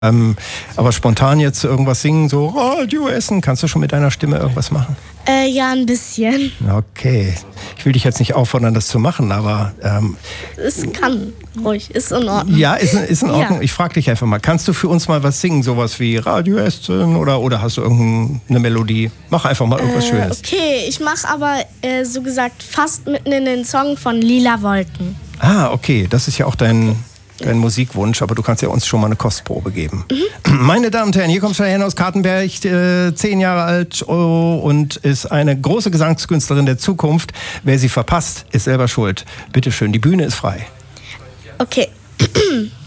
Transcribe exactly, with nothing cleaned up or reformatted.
Ähm, aber spontan jetzt irgendwas singen, so Radio Essen, kannst du schon mit deiner Stimme irgendwas machen? Äh, ja, ein bisschen. Okay. Ich will dich jetzt nicht auffordern, das zu machen, aber... Ähm, es kann ruhig, ist in Ordnung. Ja, ist, ist in Ordnung. Ja. Ich frage dich einfach mal, kannst du für uns mal was singen, sowas wie Radio Essen oder, oder hast du irgendeine Melodie? Mach einfach mal irgendwas äh, Schönes. Okay, ich mache aber äh, so gesagt fast mitten in den Song von Lila Wolken. Ah, okay, das ist ja auch dein... dein Musikwunsch, aber du kannst ja uns schon mal eine Kostprobe geben. Mhm. Meine Damen und Herren, hier kommt Cheyenne aus Kartenberg, äh, zehn Jahre alt oh, und ist eine große Gesangskünstlerin der Zukunft. Wer sie verpasst, ist selber schuld. Bitte schön, die Bühne ist frei. Okay.